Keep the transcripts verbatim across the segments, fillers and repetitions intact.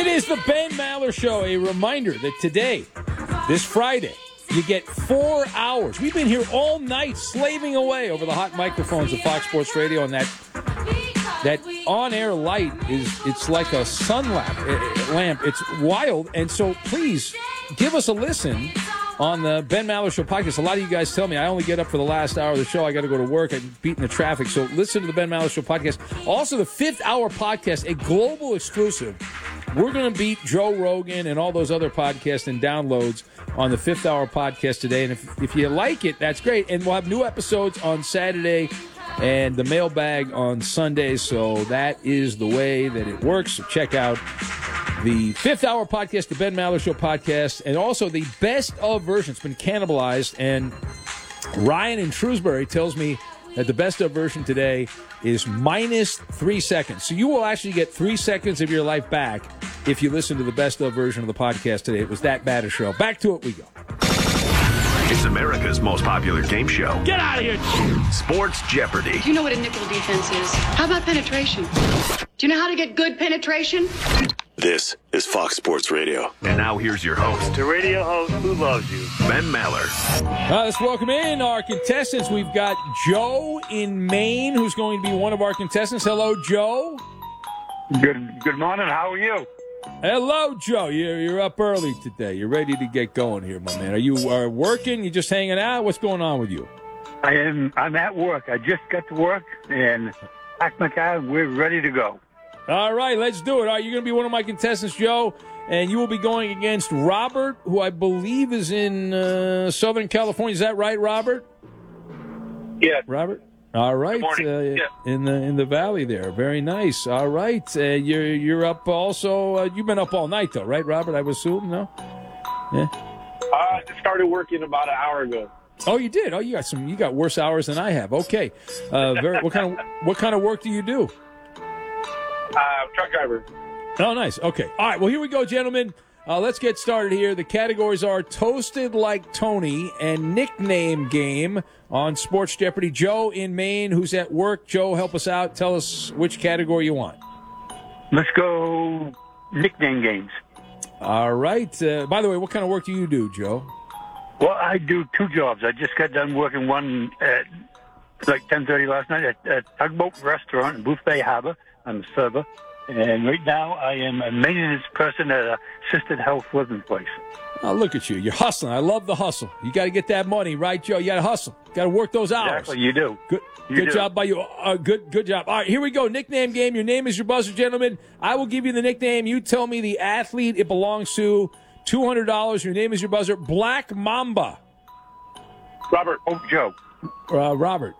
It is the Ben Maller Show. A reminder that today, this Friday, you get four hours. We've been here all night slaving away over the hot microphones of Fox Sports Radio, and that that on-air light is, it's like a sun lamp. lamp. It's wild, and so please give us a listen on the Ben Maller Show podcast. A lot of you guys tell me I only get up for the last hour of the show. I got to go to work. I'm beating the traffic. So listen to the Ben Maller Show podcast. Also, the fifth hour podcast, a global exclusive. We're going to beat Joe Rogan and all those other podcasts and downloads on the fifth hour podcast today. And if, if you like it, that's great. And we'll have new episodes on Saturday and the mailbag on Sunday. So that is the way that it works. So check out the fifth hour podcast, the Ben Maller Show podcast, and also the best of version. It's been cannibalized. And Ryan in Shrewsbury tells me that the best of version today is minus three seconds. So you will actually get three seconds of your life back if you listen to the best of version of the podcast today. It was that bad a show. Back to it we go. It's America's most popular game show. Get out of here! Sports Jeopardy. Do you know what a nickel defense is? How about penetration? Do you know how to get good penetration? This is Fox Sports Radio. And now here's your host. The radio host who loves you. Ben Maller. Uh, let's welcome in our contestants. We've got Joe in Maine, who's going to be one of our contestants. Hello, Joe. Good good morning. How are you? Hello, Joe. You're, you're up early today. You're ready to get going here, my man. Are you uh, working? You just hanging out? What's going on with you? I am. I'm at work. I just got to work and packed my car. And we're ready to go. All right, let's do it. All right, you're going to be one of my contestants, Joe, and you will be going against Robert, who I believe is in uh, Southern California. Is that right, Robert? Yeah. Robert? All right. Uh, yeah. In the in the valley there. Very nice. All right. Uh, you're you're up also. Uh, you've been up all night, though, right, Robert? I would assume, no? Yeah. I uh, started working about an hour ago. Oh, you did? Oh, you got some. You got worse hours than I have. Okay. Uh, very, what kind of what kind of work do you do? Uh, truck driver. Oh, nice. Okay. All right. Well, here we go, gentlemen. Uh, let's get started here. The categories are Toasted Like Tony and Nickname Game on Sports Jeopardy. Joe in Maine, who's at work. Joe, help us out. Tell us which category you want. Let's go nickname games. All right. Uh, by the way, what kind of work do you do, Joe? Well, I do two jobs. I just got done working one at like ten thirty last night at a Tugboat Restaurant in Booth Bay Harbor. I'm a server. And right now, I am a maintenance person at a assisted health living place. Oh, look at you. You're hustling. I love the hustle. You got to get that money, right, Joe? You got to hustle. Got to work those hours. Exactly, you do. Good, you good do. job by you. Uh, good, good job. All right, here we go. Nickname game. Your name is your buzzer, gentlemen. I will give you the nickname. You tell me the athlete it belongs to. two hundred dollars. Your name is your buzzer. Black Mamba. Robert. Oh, Joe. Uh, Robert.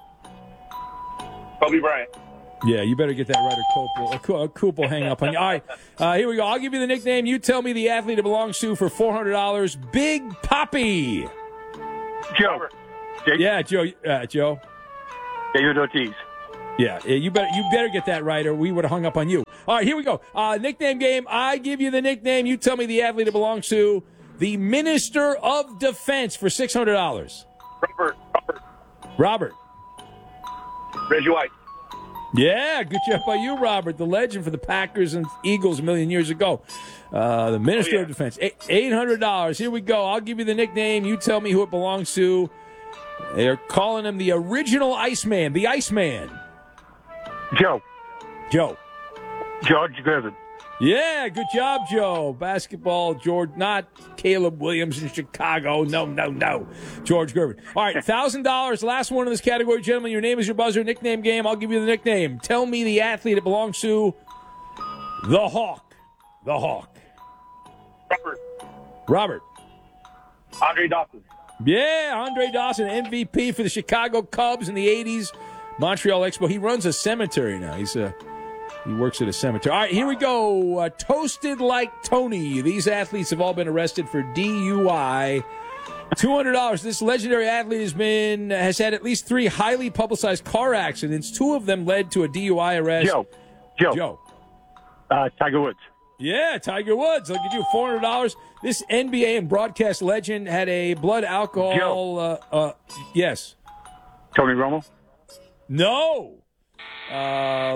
Kobe Bryant. Yeah, you better get that right, or Coop will, Coop will hang up on you. All right, uh, here we go. I'll give you the nickname. You tell me the athlete it belongs to for four hundred dollars. Big Papi. Joe. Jake, Yeah, Joe. Uh, Joe. David Ortiz. Yeah, yeah, you better you better get that right, or we would have hung up on you. All right, here we go. Uh, nickname game. I give you the nickname. You tell me the athlete it belongs to. The Minister of Defense for six hundred dollars. Robert. Robert. Robert. Reggie White. Yeah, good job by you, Robert, the legend for the Packers and Eagles a million years ago. Uh, the Minister oh, yeah. of Defense. eight hundred dollars. Here we go. I'll give you the nickname. You tell me who it belongs to. They're calling him the original Iceman, the Iceman. Joe. Joe. George Gervin. Yeah, good job, Joe. Basketball, George, not Caleb Williams in Chicago. No, no, no. George Gervin. All right, one thousand dollars. Last one in this category, gentlemen. Your name is your buzzer. Nickname game. I'll give you the nickname. Tell me the athlete it belongs to. The Hawk. The Hawk. Robert. Robert. Andre Dawson. Yeah, Andre Dawson, M V P for the Chicago Cubs in the eighties. Montreal Expo. He runs a cemetery now. He's a... He works at a cemetery. All right, here we go. Uh, Toasted Like Tony. These athletes have all been arrested for D U I. two hundred dollars. This legendary athlete has been has had at least three highly publicized car accidents. Two of them led to a D U I arrest. Joe. Joe. Joe. Uh, Tiger Woods. Yeah, Tiger Woods. I'll give you four hundred dollars. This N B A and broadcast legend had a blood alcohol. Joe. Uh, uh, yes. Tony Romo. No. Uh,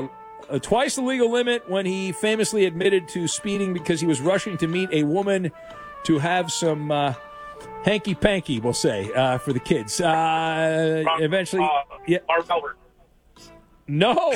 uh, twice the legal limit when he famously admitted to speeding because he was rushing to meet a woman to have some uh, hanky-panky, we'll say, uh, for the kids. Uh, Rob, eventually, uh, yeah. Marv Albert. No. no.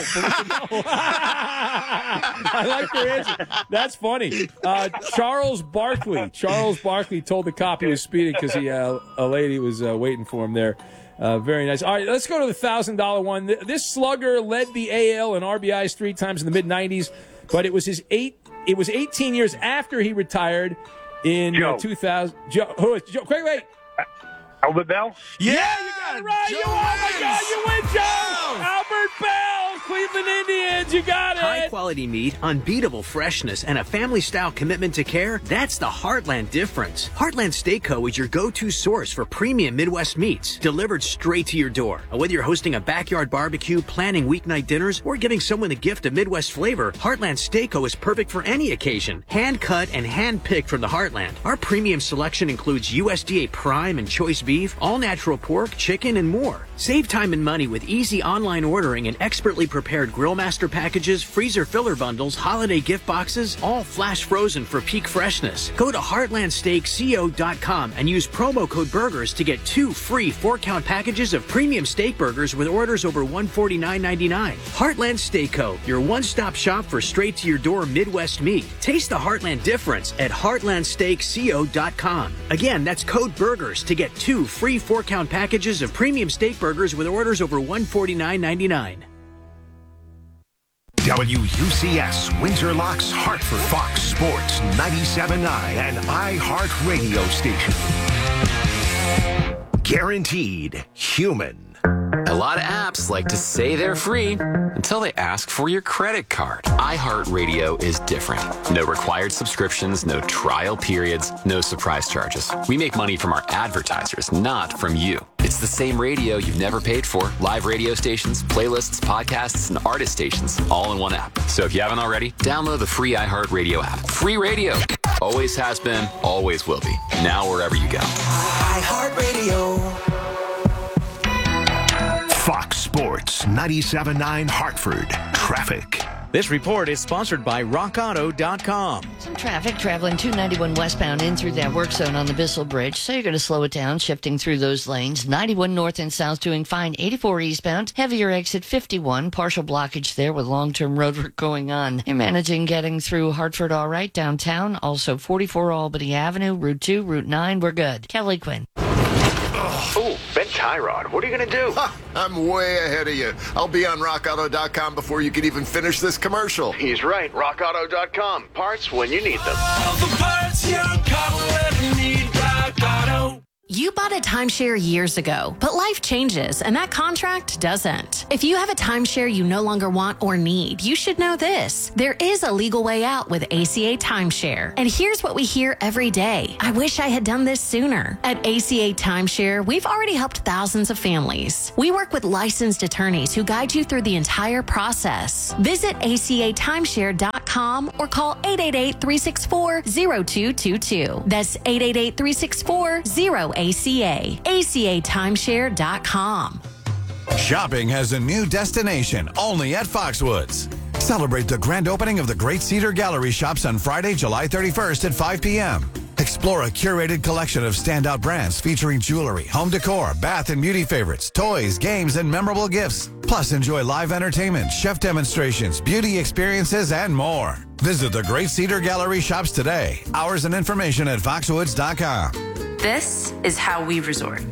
I like your answer. That's funny. Uh, Charles Barkley. Charles Barkley told the cop he was speeding because he uh, a lady was uh, waiting for him there. Uh, very nice. All right, let's go to the one thousand dollars one. This slugger led the A L in R B Is three times in the mid nineties, but it was his eight. It was eighteen years after he retired in Joe. uh, two thousand. Joe, who is Joe? Wait, wait. Albert Bell? Yeah, you got it right. You, oh my God, you win, Joe. Albert Bell, Cleveland Indians. You got it. High quality meat, unbeatable freshness, and a family style commitment to care. That's the Heartland difference. Heartland Steak Co. is your go-to source for premium Midwest meats delivered straight to your door. Whether you're hosting a backyard barbecue, planning weeknight dinners, or giving someone a gift of Midwest flavor, Heartland Steak Co. is perfect for any occasion. Hand cut and hand picked from the Heartland. Our premium selection includes U S D A Prime and Choice beef, all natural pork, chicken, and more. Save time and money with easy online ordering and expertly prepared grill master packages, freezer filler bundles, holiday gift boxes, all flash frozen for peak freshness. Go to heartland steak co dot com and use promo code BURGERS to get two free four-count packages of premium steak burgers with orders over one hundred forty-nine ninety-nine. Heartland Steak Co., your one-stop shop for straight-to-your-door Midwest meat. Taste the Heartland difference at heartland steak co dot com. Again, that's code BURGERS to get two free four-count packages of premium steak burgers with orders over one hundred forty-nine ninety-nine. W U C S Windsor Locks Hartford Fox Sports ninety-seven point nine and iHeart Radio Station. Guaranteed human. A lot of apps like to say they're free until they ask for your credit card. iHeartRadio is different. No required subscriptions, no trial periods, no surprise charges. We make money from our advertisers, not from you. It's the same radio you've never paid for. Live radio stations, playlists, podcasts, and artist stations, all in one app. So if you haven't already, download the free iHeartRadio app. Free radio. Always has been, always will be. Now wherever you go. iHeartRadio. Fox Sports ninety-seven point nine Hartford. Traffic. This report is sponsored by rock auto dot com. Some traffic traveling two ninety-one westbound in through that work zone on the Bissell Bridge, so you're going to slow it down, shifting through those lanes. ninety-one north and south doing fine. eighty-four eastbound, heavier exit fifty-one, partial blockage there with long-term road work going on. You're managing getting through Hartford all right, downtown. Also forty-four Albany Avenue, Route two, Route nine, we're good. Kelly Quinn. Oh, Ben Tyrod, what are you going to do? Ha, I'm way ahead of you. I'll be on rock auto dot com before you can even finish this commercial. He's right. rock auto dot com. Parts when you need them. All the parts your car will ever need. Rock Auto. You bought a timeshare years ago, but life changes and that contract doesn't. If you have a timeshare you no longer want or need, you should know this. There is a legal way out with A C A Timeshare. And here's what we hear every day. I wish I had done this sooner. At A C A Timeshare, we've already helped thousands of families. We work with licensed attorneys who guide you through the entire process. Visit A C A timeshare dot com or call eight eight eight, three six four, zero two two two. That's eight eight eight, three six four, zero A C A. A C A timeshare dot com. Shopping has a new destination only at Foxwoods. Celebrate the grand opening of the Great Cedar Gallery Shops on Friday, July thirty-first at five p.m. Explore a curated collection of standout brands featuring jewelry, home decor, bath and beauty favorites, toys, games, and memorable gifts. Plus, enjoy live entertainment, chef demonstrations, beauty experiences, and more. Visit the Great Cedar Gallery Shops today. Hours and information at foxwoods dot com. This is how we resort.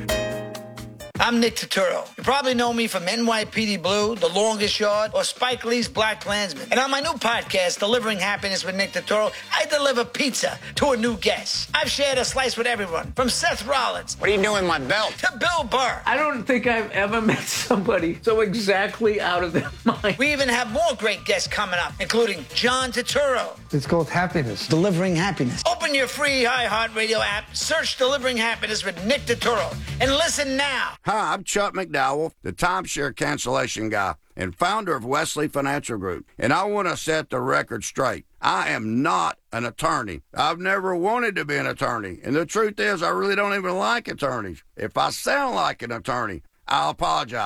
I'm Nick Turturro. You probably know me from N Y P D Blue, The Longest Yard, or Spike Lee's Black Klansman. And on my new podcast, Delivering Happiness with Nick Turturro, I deliver pizza to a new guest. I've shared a slice with everyone, from Seth Rollins. What are you doing with my belt? To Bill Burr. I don't think I've ever met somebody so exactly out of their mind. We even have more great guests coming up, including John Turturro. It's called Happiness. Delivering Happiness. Open your free iHeartRadio app, search Delivering Happiness with Nick Turturro, and listen now. Hi, I'm Chuck McDowell, the timeshare cancellation guy and founder of Wesley Financial Group, and I want to set the record straight. I am not an attorney. I've never wanted to be an attorney, and the truth is I really don't even like attorneys. If I sound like an attorney, I apologize.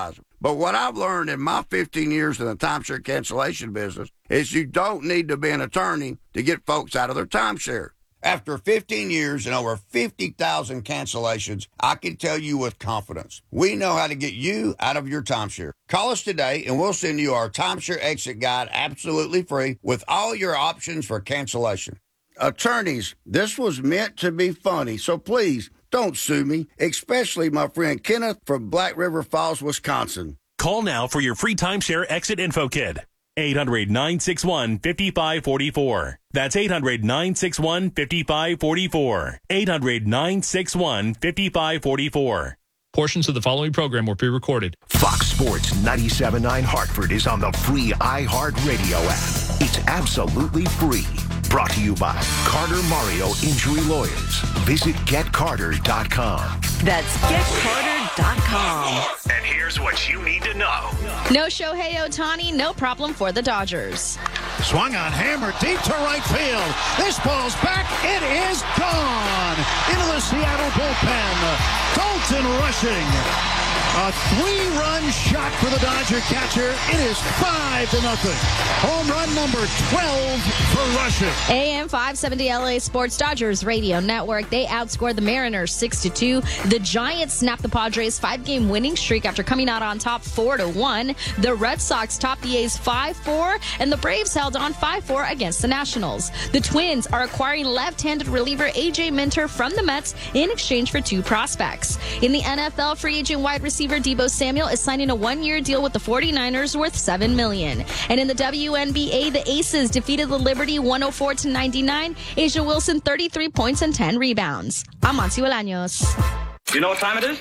But what I've learned in my fifteen years in the timeshare cancellation business is you don't need to be an attorney to get folks out of their timeshare. After fifteen years and over fifty thousand cancellations, I can tell you with confidence, we know how to get you out of your timeshare. Call us today and we'll send you our timeshare exit guide absolutely free with all your options for cancellation. Attorneys, this was meant to be funny, so please don't sue me, especially my friend Kenneth from Black River Falls, Wisconsin. Call now for your free timeshare exit info kit. eight hundred, nine six one, five five four four. That's eight hundred, nine six one, five five four four. eight hundred, nine six one, five five four four. Portions of the following program were pre-recorded. Fox Sports ninety-seven point nine Hartford is on the free iHeartRadio app. It's absolutely free. Brought to you by Carter Mario Injury Lawyers. Visit get carter dot com. That's get carter dot com. And here's what you need to know. No Shohei Ohtani, no problem for the Dodgers. Swung on, hammer deep to right field. This ball's back. It is gone into the Seattle bullpen. Dalton rushing. A three-run shot for the Dodger catcher. It is five to nothing. Home run number twelve for rushing. A M five seventy L A Sports Dodgers Radio Network. They outscored the Mariners six to two. The Giants snapped the Padres' five-game winning streak after coming out on top four to one. The Red Sox topped the A's five four, and the Braves held on five four against the Nationals. The Twins are acquiring left-handed reliever A J Minter from the Mets in exchange for two prospects. In the N F L, free agent wide receiver Deebo Samuel is signing a one-year deal with the forty-niners worth seven million dollars. And in the W N B A, the Aces defeated the Liberty one oh four to ninety-nine. Asia Wilson, thirty-three points and ten rebounds. I'm Monty Bolaños. You know what time it is?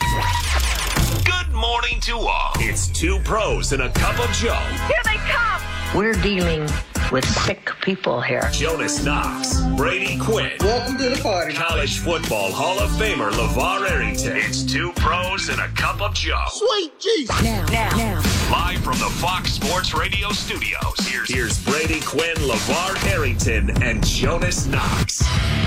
Good morning to all. It's two pros and a cup of Joe. Here they come. We're dealing with sick people here. Jonas Knox, Brady Quinn. Welcome to the party. College football Hall of Famer LeVar Arrington. It's two pros and a cup of Joe. Sweet Jesus. Now, now, now. Live from the Fox Sports Radio studios. Here's, here's Brady Quinn, LeVar Arrington, and Jonas Knox.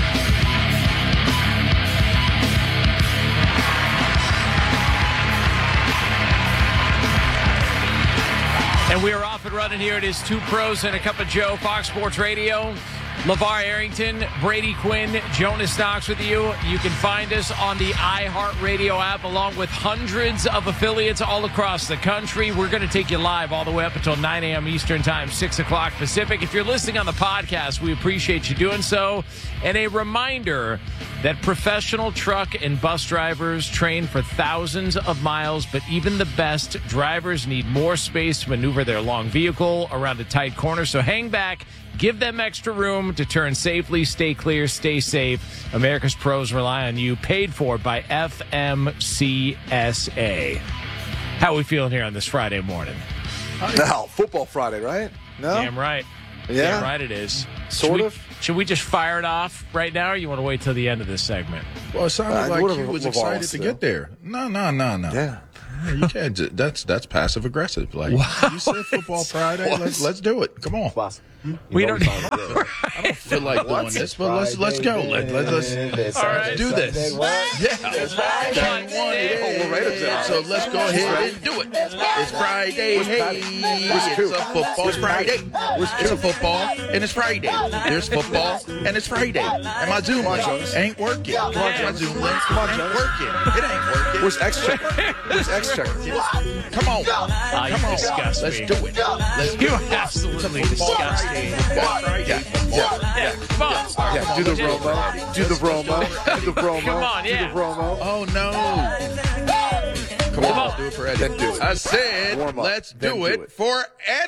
And we are off and running here. It is Two Pros and a Cup of Joe, Fox Sports Radio. LeVar Arrington, Brady Quinn, Jonas Knox with you. You can find us on the iHeartRadio app along with hundreds of affiliates all across the country. We're going to take you live all the way up until nine a.m. Eastern Time, six o'clock Pacific. If you're listening on the podcast, we appreciate you doing so. And a reminder that professional truck and bus drivers train for thousands of miles, but even the best drivers need more space to maneuver their long vehicle around a tight corner. So hang back. Give them extra room to turn safely, stay clear, stay safe. America's pros rely on you. Paid for by F M C S A. How are we feeling here on this Friday morning? No, football Friday, right? No? Damn right. Yeah. Damn right it is. Sort should of. We, should we just fire it off right now, or you want to wait till the end of this segment? Well, it sounded Uh, like whatever you was LeVar excited wants to to get there. No, no, no, no. Yeah. Yeah, you can't. ju- That's that's passive aggressive. Like you said, football Friday. Let's let's do it. Come on. We don't. I don't feel like doing this, but let's let's go. Let, let, let's let's All right. do this. Yeah. Oh, Laredo, so let's go ahead and do it. It's Friday. Hey, it's a football Friday. It's a football and it's Friday. There's football and it's Friday. And my Zoom link ain't working. Come on, my Zoom link ain't working. It ain't working. Where's X checker? Where's X checker? Come on. Ah, you Come on. disgust Let's me. do it. Let's do You it. absolutely It's a football disgust Friday. me. Football Friday. Yeah, yeah. Yeah, come on. Yeah, do the Romo. Do the Romo. Do the Romo. Come on, yeah. Do the Romo. Oh no. Come Come on, on. let's do it for Eddie. Then do it. I said, Warm up. let's Then do do it, it. for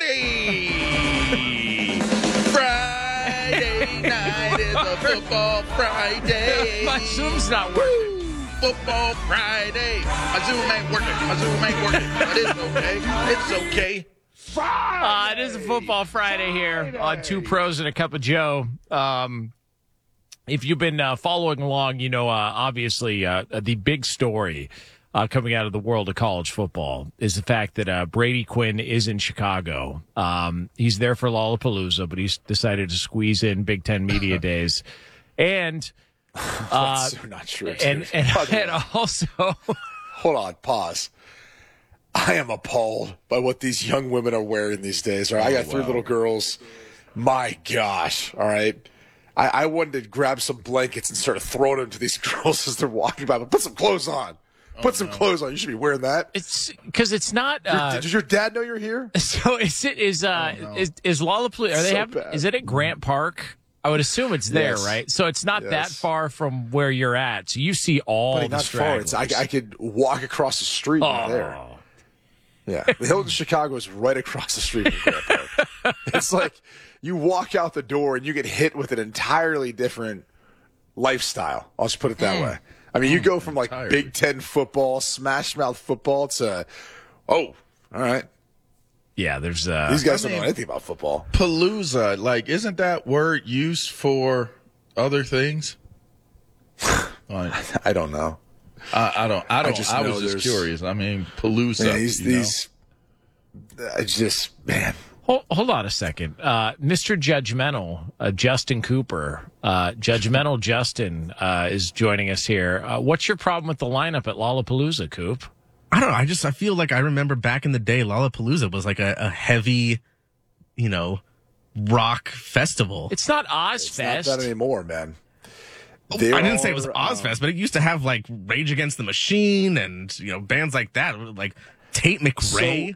Eddie. Friday night is a football Friday. My Zoom's not working. Football Friday. My Zoom ain't working. My Zoom ain't working. But it's okay. It's okay. Uh, it is a football Friday here on Two Pros and a Cup of Joe. Um, if you've been uh, following along, you know, uh, obviously uh, the big story uh, coming out of the world of college football is the fact that uh, Brady Quinn is in Chicago. Um, he's there for Lollapalooza, but he's decided to squeeze in Big Ten Media Days. And uh, That's not true. and, and, and also... Hold on, pause. I am appalled by what these young women are wearing these days. All right, I got Oh, three wow. little girls. My gosh, all right. I, I wanted to grab some blankets and start throwing them to these girls as they're walking by. But put some clothes on. Put some clothes on. You should be wearing that. It's because it's not. Your- Uh, does your dad know you're here? so is it is uh is is Lollapalooza? Are they So have? bad. Is it at Grant Park? I would assume it's there, Yes. right? So it's not that Yes. far from where you're at. So you see all Buddy, the not far. It's, I, stragglers. I could walk across the street Oh. from there. Yeah, the Hilton Chicago is right across the street from Grant Park. It's like you walk out the door and you get hit with an entirely different lifestyle. I'll just put it that Mm. way. I mean, you go from like Entirely. Big Ten football, smash mouth football to, oh, all right. Yeah, there's uh, These guys I don't know mean- anything about football. Palooza, like, isn't that word used for other things? Like, I don't know. I, I don't. I don't. I, just know was just there's- curious. I mean, Palooza. Man, these, you know? these, I just, man. Hold, hold on a second. Uh, Mister Judgmental, uh, Justin Cooper, uh, Judgmental Justin uh, is joining us here. Uh, what's your problem with the lineup at Lollapalooza, Coop? I don't know. I just I feel like I remember back in the day, Lollapalooza was like a, a heavy, you know, rock festival. It's not It's not Ozfest. that anymore, man. I There didn't say it was are, Ozfest, um, but it used to have like Rage Against the Machine and you know bands like that, like Tate McRae.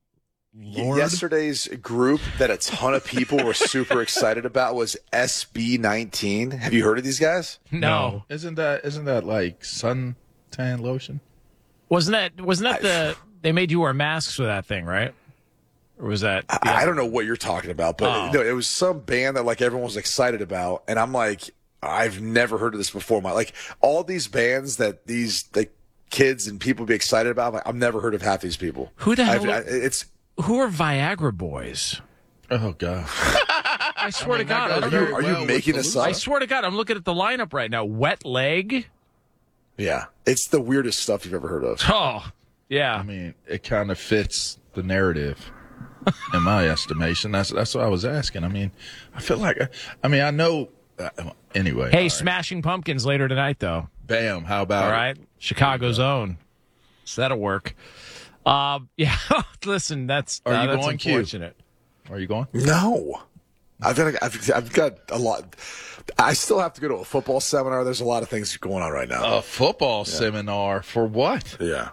Lord. Yesterday's group that a ton of people were super excited about was S B nineteen. Have you heard of these guys? No. Isn't that isn't that like suntan lotion? Wasn't that wasn't that the they made you wear masks for that thing, right? Or was that I, I don't know what you're talking about, but Oh. no, it was some band that like everyone was excited about, and I'm like, I've never heard of this before. My like all these bands that these like kids and people be excited about. Like, I've never heard of half these people. Who the hell? I've, I, it's who are Viagra boys? Oh God! I swear to God, that I'm- goes very Are you well with making this Palooza. up? I swear to God, I'm looking at the lineup right now. Wet leg. yeah, it's the weirdest stuff you've ever heard of. Oh, yeah. I mean, it kind of fits the narrative, in my estimation. That's that's what I was asking. I mean, I feel like, I, I mean, I know. Uh, anyway, Hey, all right. Smashing Pumpkins later tonight, though. Bam! How about All it? right, Chicago's own. So that'll work. Um, yeah. Listen, that's Are uh, you that's going, Q? unfortunate. Are you going? No, I've got a, I've, I've got a lot. I still have to go to a football seminar. There's a lot of things going on right now. A football seminar for what? Yeah.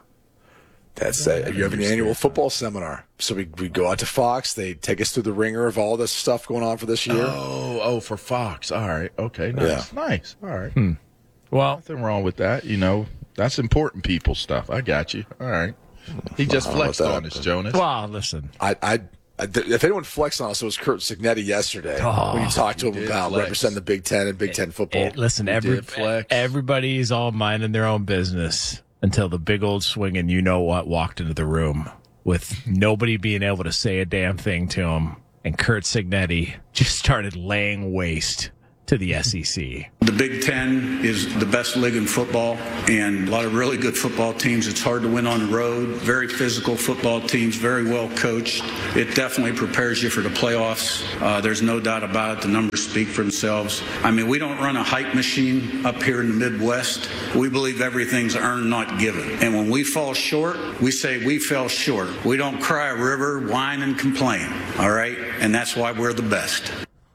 That's it. You have an annual football seminar. So we, we go out to Fox. They take us through the ringer of all this stuff going on for this year. Oh, oh, for Fox. All right. Okay. Nice. Nice. All right. Hmm. Well, nothing wrong with that. You know, that's important people stuff. I got you. All right. He just I don't know flexed about on that, us, but- Jonas. Well, listen. I, I, I, if anyone flexed on us, it was Kurt Signetti yesterday Oh, when you talked to he him did about flex. representing the Big Ten and Big Ten football. Hey, listen, He every, did flex. everybody's all minding their own business until the big old swinging you know what walked into the room with nobody being able to say a damn thing to him. And Kurt Signetti just started laying waste to the S E C. The Big Ten is the best league in football, and a lot of really good football teams. It's hard to win on the road. Very physical football teams, very well coached. It definitely prepares you for the playoffs. Uh, there's no doubt about it. The numbers speak for themselves. I mean, we don't run a hype machine up here in the Midwest. We believe everything's earned, not given. And when we fall short, we say we fell short. We don't cry a river, whine, and complain. All right? And that's why we're the best.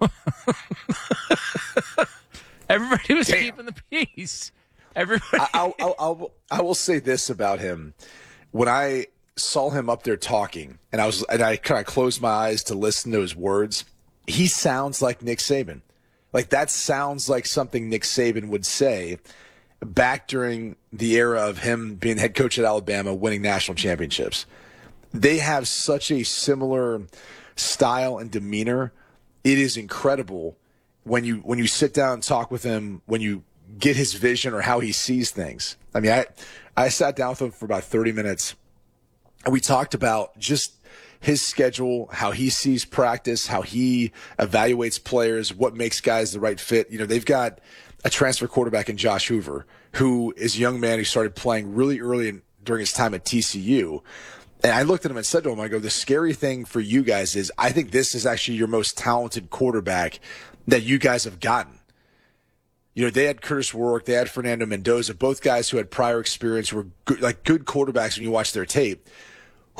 Everybody was keeping the peace. Everybody. I, I'll, I'll, I'll, I will say this about him. When I saw him up there talking, and I was, and I kind of closed my eyes to listen to his words, he sounds like Nick Saban. Like that sounds like something Nick Saban would say back during the era of him being head coach at Alabama, winning national championships. They have such a similar style and demeanor. It is incredible when you when you sit down and talk with him, when you get his vision or how he sees things. I mean, I I sat down with him for about thirty minutes, and we talked about just his schedule, how he sees practice, how he evaluates players, what makes guys the right fit. You know, they've got a transfer quarterback in Josh Hoover, who is a young man who started playing really early in, during his time at T C U. And I looked at him and said to him, I go, the scary thing for you guys is I think this is actually your most talented quarterback that you guys have gotten. You know, they had Curtis Warwick, they had Fernando Mendoza, both guys who had prior experience, were good, like good quarterbacks when you watch their tape.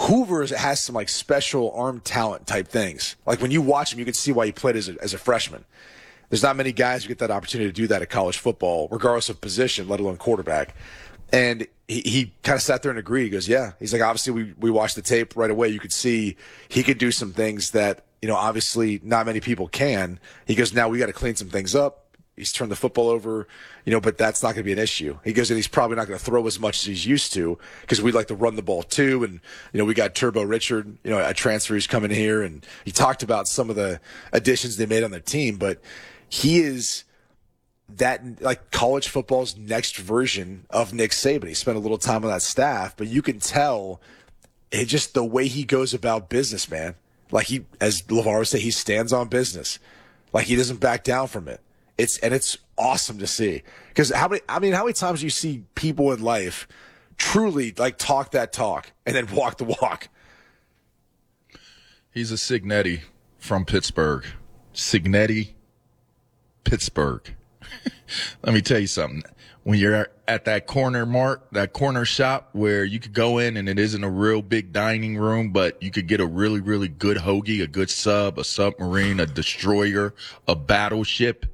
Hoover has some like special arm talent type things. Like when you watch him, you can see why he played as a, as a freshman. There's not many guys who get that opportunity to do that at college football, regardless of position, let alone quarterback. And he, he kind of sat there and agreed. He goes, yeah. He's like, obviously, we, we watched the tape right away. You could see he could do some things that, you know, obviously not many people can. He goes, now we got to clean some things up. He's turned the football over, you know, but that's not going to be an issue. He goes, and he's probably not going to throw as much as he's used to because we like to run the ball too. And, you know, we got Turbo Richard, you know, a transfer who's coming here. And he talked about some of the additions they made on the team, but he is that like college football's next version of Nick Saban. He spent a little time on that staff, but you can tell it just the way he goes about business, man. Like he, as LeVar would say, he stands on business. Like he doesn't back down from it. It's and it's awesome to see because how many I mean how many times do you see people in life truly like talk that talk and then walk the walk? He's a Cignetti from Pittsburgh. Cignetti, Pittsburgh. Let me tell you something. When you're at that corner mark, that corner shop where you could go in and it isn't a real big dining room, but you could get a really, really good hoagie, a good sub, a submarine, a destroyer, a battleship.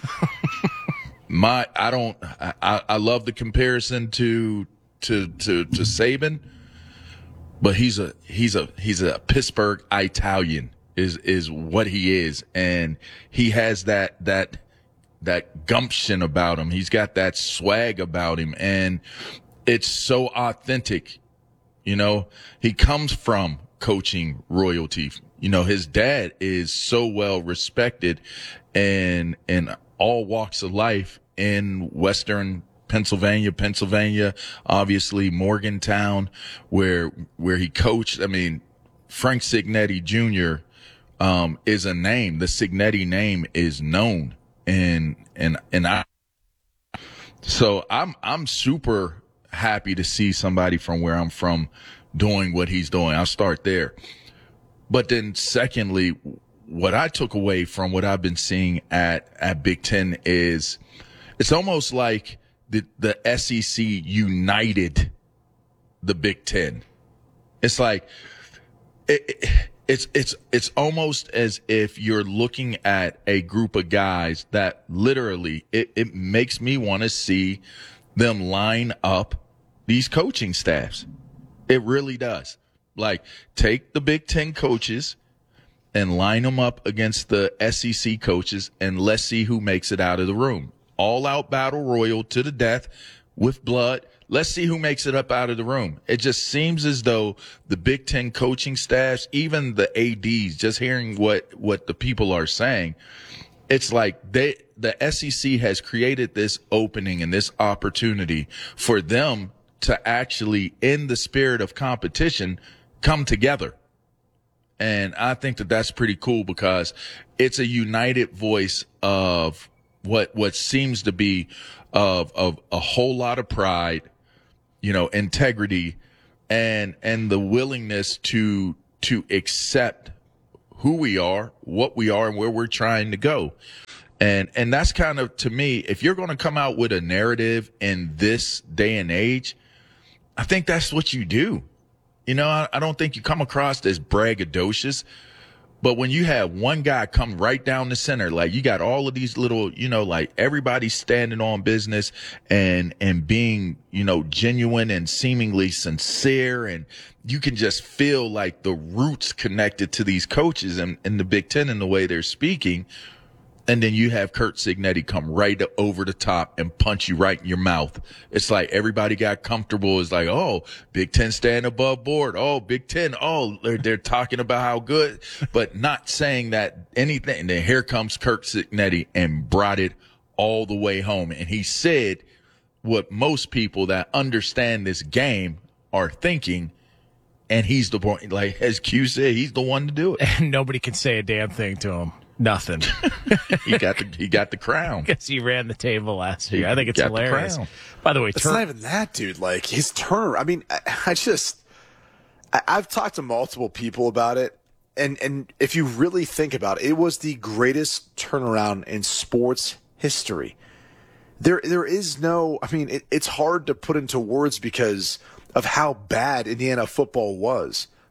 My, I don't, I, I love the comparison to, to, to, to Saban, but he's a, he's a, he's a Pittsburgh Italian is, is what he is. And he has that, that, that gumption about him. He's got that swag about him, and it's so authentic. You know, he comes from coaching royalty. You know, his dad is so well respected and in all walks of life in Western Pennsylvania, Pennsylvania, obviously Morgantown, where, where he coached. I mean, Frank Cignetti Junior, um, is a name. The Cignetti name is known. And, and, and I, so I'm, I'm super happy to see somebody from where I'm from doing what he's doing. I'll start there. But then secondly, what I took away from what I've been seeing at, at Big Ten is it's almost like the, the S E C united the Big Ten. It's like, it, it It's, it's, it's almost as if you're looking at a group of guys that literally it, it makes me want to see them line up these coaching staffs. It really does. Like take the Big Ten coaches and line them up against the S E C coaches and let's see who makes it out of the room. All out battle royal to the death with blood. Let's see who makes it up out of the room. It just seems as though the Big Ten coaching staffs, even the A Ds, just hearing what, what the people are saying, it's like they, the S E C has created this opening and this opportunity for them to actually, in the spirit of competition, come together. And I think that that's pretty cool because it's a united voice of what, what seems to be of, of a whole lot of pride, you know, integrity and, and the willingness to, to accept who we are, what we are, and where we're trying to go. And, and that's kind of, to me, if you're going to come out with a narrative in this day and age, I think that's what you do. You know, I, I don't think you come across as braggadocious, but when you have one guy come right down the center, like you got all of these little, you know, like everybody standing on business and, and being, you know, genuine and seemingly sincere. And you can just feel like the roots connected to these coaches and in the Big Ten and the way they're speaking. And then you have Curt Cignetti come right over the top and punch you right in your mouth. It's like everybody got comfortable. It's like, oh, Big Ten stand above board. Oh, Big Ten. Oh, they're, they're talking about how good, but not saying that anything. And then here comes Curt Cignetti and brought it all the way home. And he said what most people that understand this game are thinking. And he's the point, like as Q said, he's the one to do it. And nobody can say a damn thing to him. Nothing. he got the he got the crown because he ran the table last year. He I think it's hilarious. By the way, it's turn- not even that, dude. Like his turn. I mean, I, I just I, I've talked to multiple people about it, and and if you really think about it, it was the greatest turnaround in sports history. There there is no. I mean, it, it's hard to put into words because of how bad Indiana football was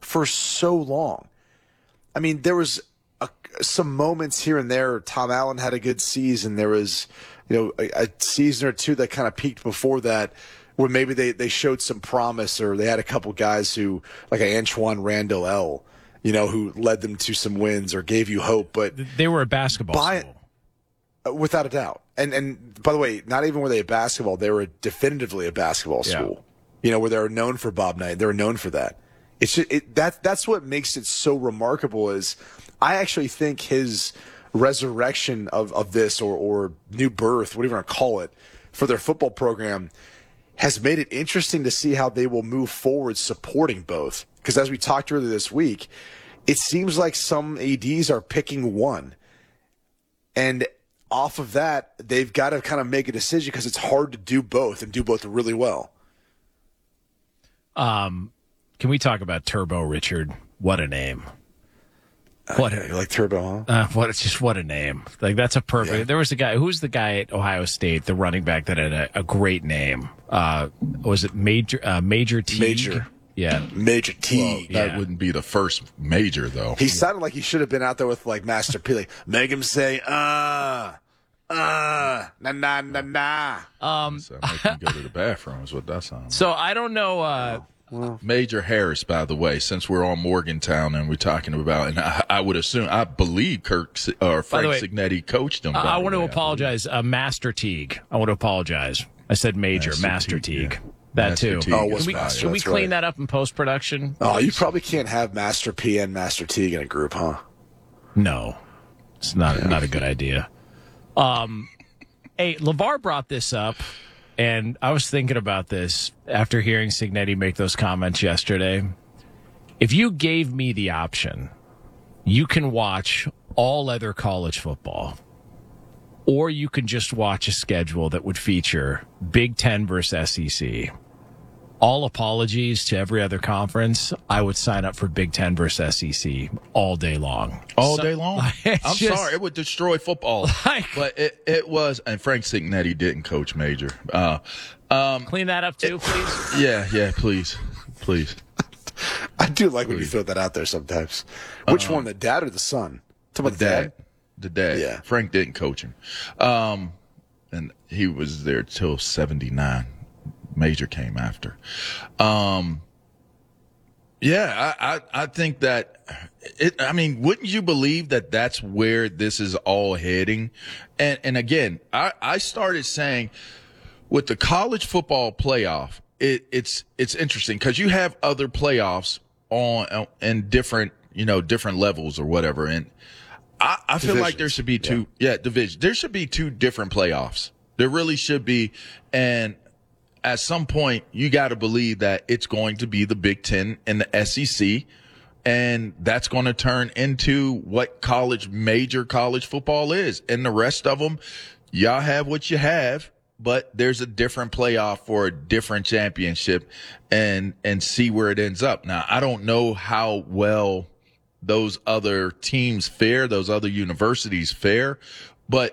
for so long. I mean, there was a, some moments here and there. Tom Allen had a good season. There was, you know, a, a season or two that kind of peaked before that, where maybe they, they showed some promise, or they had a couple guys who, like a Antoine Randall L, you know, who led them to some wins or gave you hope. But they were a basketball by, school. Uh, without a doubt. And and by the way, not even were they a basketball, they were definitively a basketball Yeah. school. You know, where they were known for Bob Knight. They were known for that. It's just, it, that that's what makes it so remarkable. Is I actually think his resurrection of, of this or, or new birth, whatever you want to call it, for their football program has made it interesting to see how they will move forward supporting both. Because as we talked earlier this week, it seems like some A Ds are picking one. And off of that, they've got to kind of make a decision because it's hard to do both and do both really well. Um, can we talk about Turbo Richard? What a name! What uh, you like Turbo? Huh? Uh, what it's just what a name! Like that's a perfect. Yeah. There was a guy. Who's the guy at Ohio State, the running back that had a, a great name? Uh, was it Major uh, Major Teague? Major. Yeah, Major Teague. Well, that yeah. wouldn't be the first major, though. He sounded like he should have been out there with like Master P. Like, make him say, uh, uh, na na na na. Um, so make him go to the bathroom is what that sounds. So I don't know. Uh, well, Major Harris, by the way, since we're on Morgantown and we're talking about, and I, I would assume, I believe Kirk or Frank way, Signetti coached him. I, I the want to way, apologize. Uh, Master Teague. I want to apologize. I said Major Master Master Teague, Teague. yeah. That Master too. Teague Oh, is was Can we, Master, can we that's clean right. that up in post production? Oh, you probably can't have Master P and Master Teague in a group, huh? No, it's not yeah. not a good idea. Um, hey, LeVar brought this up, and I was thinking about this after hearing Signetti make those comments yesterday. If you gave me the option, you can watch all other college football, or you can just watch a schedule that would feature Big Ten versus S E C. All apologies to every other conference. I would sign up for Big Ten versus S E C all day long. All So- day long? I'm It's just- sorry. It would destroy football. Like- but it, it was, and Frank Signetti didn't coach Major. Uh, um, Clean that up too, please. yeah, yeah, please. Please. I do like when you throw that out there sometimes. Which Uh-uh. one, the dad or the son? Talk The about the dad. The dad. Yeah. Frank didn't coach him. Um, and he was there till seventy-nine. Major came after. Um, yeah, I, I, I think that it, I mean, wouldn't you believe that that's where this is all heading? And, and again, I, I started saying with the college football playoff, it, it's, it's interesting because you have other playoffs on, in different, you know, different levels or whatever. And I, I feel like there should be two, yeah. yeah, division. There should be two different playoffs. There really should be. And at some point, you got to believe that it's going to be the Big Ten and the S E C, and that's going to turn into what college, major college football is. And the rest of them, y'all have what you have, but there's a different playoff for a different championship, and and see where it ends up. Now, I don't know how well those other teams fare, those other universities fare,